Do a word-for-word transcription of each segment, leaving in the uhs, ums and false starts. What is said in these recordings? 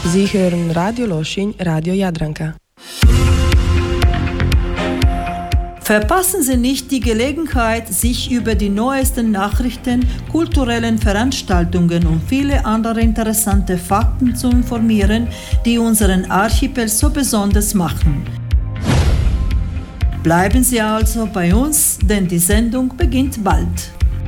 Sie hören Radio Loschin, Radio Jadranka. Verpassen Sie nicht die Gelegenheit, sich über die neuesten Nachrichten, kulturellen Veranstaltungen und viele andere interessante Fakten zu informieren, die unseren Archipel so besonders machen. Bleiben Sie also bei uns, denn die Sendung beginnt bald.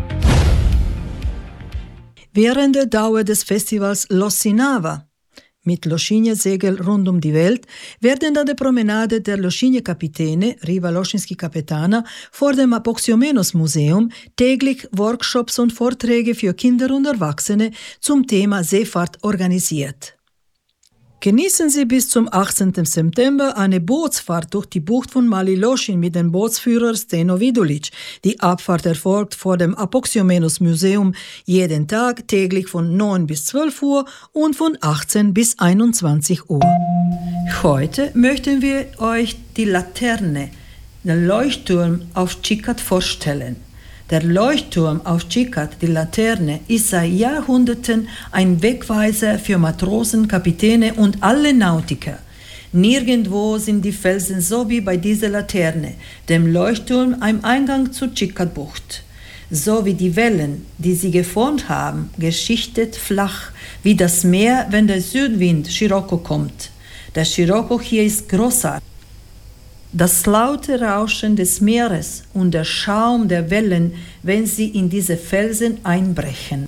Während der Dauer des Festivals Lossinava mit Loschinja-Segel rund um die Welt werden an der Promenade der Loschinja-Kapitäne, Riva Loschinski Kapetana, vor dem Apoxiomenos-Museum täglich Workshops und Vorträge für Kinder und Erwachsene zum Thema Seefahrt organisiert. Genießen Sie bis zum achtzehnten September eine Bootsfahrt durch die Bucht von Mali Lošinj mit dem Bootsführer Steno Vidulic. Die Abfahrt erfolgt vor dem Apoxiomenos Museum jeden Tag täglich von neun bis zwölf Uhr und von achtzehn bis einundzwanzig Uhr. Heute möchten wir euch die Laterne, den Leuchtturm auf Čikat vorstellen. Der Leuchtturm auf Čikat, die Laterne, ist seit Jahrhunderten ein Wegweiser für Matrosen, Kapitäne und alle Nautiker. Nirgendwo sind die Felsen so wie bei dieser Laterne, dem Leuchtturm am Eingang zur Čikat-Bucht. So wie die Wellen, die sie geformt haben, geschichtet flach, wie das Meer, wenn der Südwind Scirocco kommt. Der Scirocco hier ist großartig. Das laute Rauschen des Meeres und der Schaum der Wellen, wenn sie in diese Felsen einbrechen.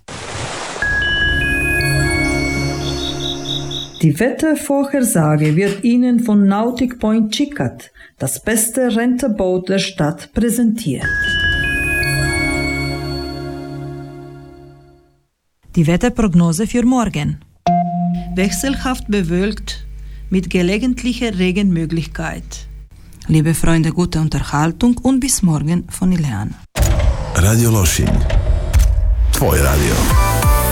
Die Wettervorhersage wird Ihnen von Nautic Point Čikat, das beste Renterboot der Stadt, präsentiert. Die Wetterprognose für morgen. Wechselhaft bewölkt mit gelegentlicher Regenmöglichkeit. Liebe Freunde, gute Unterhaltung und bis morgen von Ileana. Radio Lošinj, tvoj radio.